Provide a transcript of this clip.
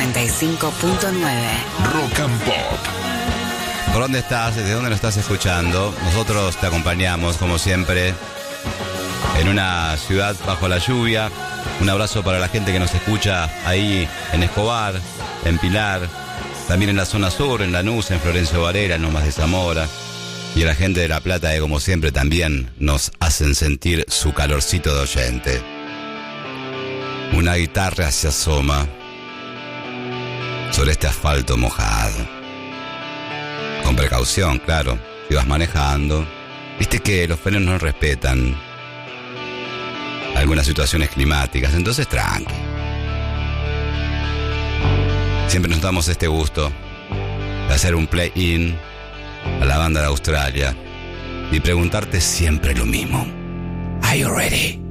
95.9 Rock and Pop. ¿Por dónde estás? ¿Desde dónde nos estás escuchando? Nosotros te acompañamos, como siempre, en una ciudad bajo la lluvia. Un abrazo para la gente que nos escucha ahí en Escobar, en Pilar, también en la zona sur, en Lanús, en Florencio Varela, en Lomas de Zamora. Y a la gente de La Plata, que como siempre también nos hacen sentir su calorcito de oyente. Una guitarra se asoma sobre este asfalto mojado. Con precaución, claro, si vas manejando. Viste que los frenos no respetan algunas situaciones climáticas, entonces tranqui. Siempre nos damos este gusto de hacer un play-in a la banda de Australia y preguntarte siempre lo mismo. Are you ready?